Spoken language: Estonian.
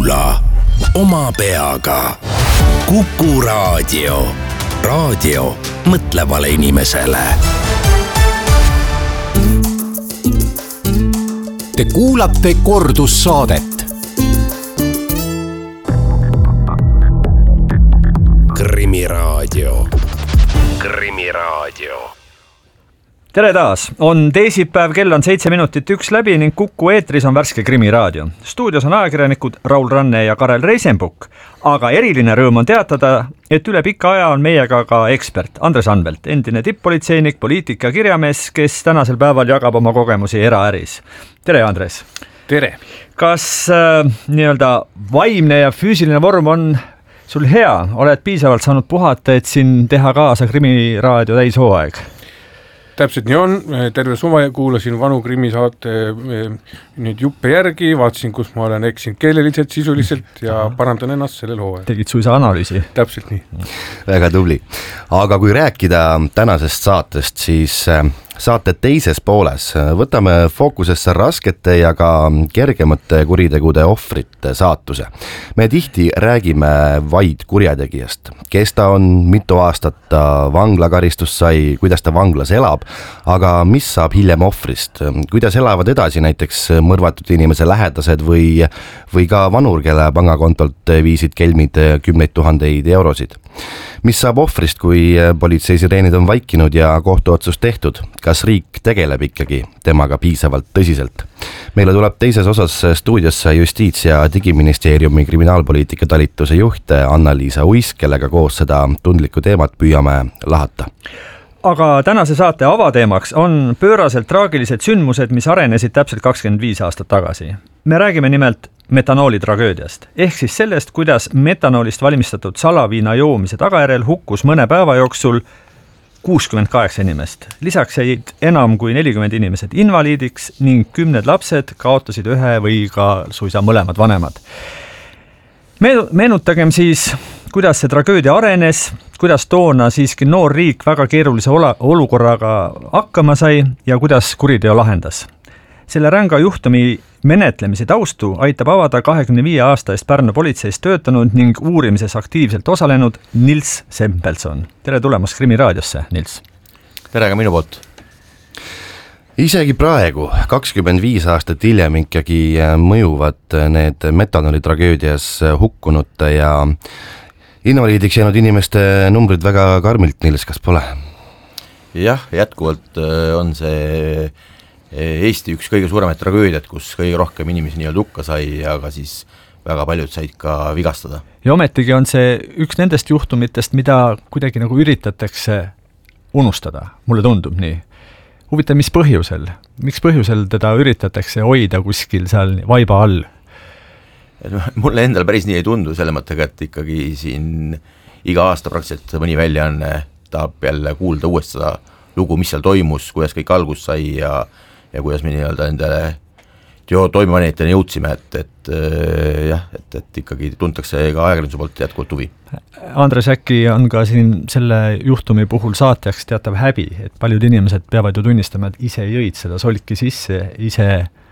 Kuula oma peaga. Kuku Raadio. Raadio mõtlevale inimesele. Te kuulate kordussaadet. Krimiraadio. Krimiraadio. Tere taas! On teisipäev, kell on 7 minutit 1 läbi ning Kuku eetris on värske Krimiraadio. Stuudios on ajakirjanikud Raul Ranne ja Karel Reisenbuk. Aga eriline rõõm on teatada, et üle pika aja on meiega ka ekspert Andres Anvelt, endine tipp-politseinik, poliitik ja kirjamees, kes tänasel päeval jagab oma kogemusi eraäris. Tere, Andres! Tere! Kas vaimne ja füüsiline vorm on sul hea? Oled piisavalt saanud puhata, et siin teha kaasa Krimiraadio täishooaeg? Täpselt nii on, terve suve kuulasin vanu krimisaate nüüd juppe järgi, vaatasin, kus ma olen eksinud keeleliselt, sisuliselt ja parandan ennast sellel hooajal. Tegid suisa analüüsi? Täpselt nii. Väga tubli. Aga kui rääkida tänasest saatest, siis saate teises pooles võtame fookusesse raskete ja ka kergemate kuritegude ohvrite saatuse. Me tihti räägime vaid kurjategijast, kes ta on, mitu aastat ta vanglakaristus sai, kuidas ta vanglas elab, aga mis saab hiljem ohvrist, kuidas elavad edasi näiteks mõrvatud inimese lähedased või ka vanur, kelle pangakontolt viisid kelmid 10 000 eurosid. Mis saab ohvrist, kui politseisireenid on vaikinud ja kohtuotsus tehtud? Kas riik tegeleb ikkagi temaga piisavalt tõsiselt? Meile tuleb teises osas stuudiosse Justiits- ja Digiministeeriumi kriminaalpoliitika talituse juht Anna-Liisa Uisk, kellega koos seda tundlikku teemat püüame lahata. Aga tänase saate avateemaks on pööraselt traagilised sündmused, mis arenesid täpselt 25 aastat tagasi. Me räägime nimelt metanooli tragöödiast, ehk siis sellest, kuidas metanoolist valmistatud salaviina joomise tagajärjel hukkus mõne päeva jooksul 68 inimest. Lisaks jäid enam kui 40 inimesed invaliidiks ning 10 lapsed kaotasid ühe või ka suisa mõlemad vanemad. Meenutagem siis, kuidas see tragöödia arenes, kuidas toona siiski noor riik väga keerulise olukorraga hakkama sai ja kuidas kuriteo lahendas. Selle ränga juhtumi menetlemise taustu aitab avada 25 aasta eest Pärnu politseis töötanud ning uurimises aktiivselt osalenud Nils Sempelson. Tere tulemast Krimiraadiosse, Nils! Tere ka minu poolt! Isegi praegu, 25 aastat hiljem ikkagi mõjuvad need metanooli tragöödias hukkunute ja invaliidiks jäänud inimeste numbrid väga karmilt, Nils, kas pole? Jah, jätkuvalt on see Eesti üks kõige suuremaid tragöödiat, kus kõige rohkem inimesi nii-öelda hukka sai, aga siis väga paljud said ka vigastada. Ja ometigi on see üks nendest juhtumitest, mida kuidagi nagu üritatakse unustada, mulle tundub nii. Huvitav, mis põhjusel? Miks põhjusel teda üritatakse hoida kuskil seal vaiba all? Mulle endal päris nii ei tundu selle mõttega, et ikkagi siin iga aasta praktiliselt mõni väljaanne tahab jälle kuulda uuesti seda lugu, mis seal toimus, kuidas kõik algus sai ja kuidas me nii-öelda endale toimevaneteni jõudsime, et ikkagi tuntakse ka ajakirjanduse poolt jätkuvalt huvi. Andres, äkki on ka siin selle juhtumi puhul saatjaks teatav häbi, et paljud inimesed peavad ju tunnistama, et ise jõid seda solki sisse, ise